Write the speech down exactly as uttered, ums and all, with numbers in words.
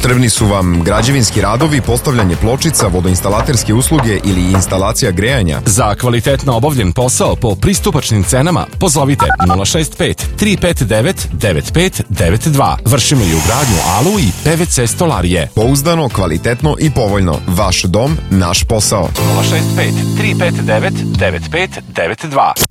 Potrebni su vam građevinski radovi, postavljanje pločica, vodoinstalaterske usluge ili instalacija grejanja. Za kvalitetno obavljen posao po pristupačnim cenama pozovite nula šest pet tri pet devet devet pet devet dva. Vršimo i ugradnju alu i P V C stolarije. Pouzdano, kvalitetno i povoljno. Vaš dom, naš posao. nula šest pet tri pet devet devet pet devet dva.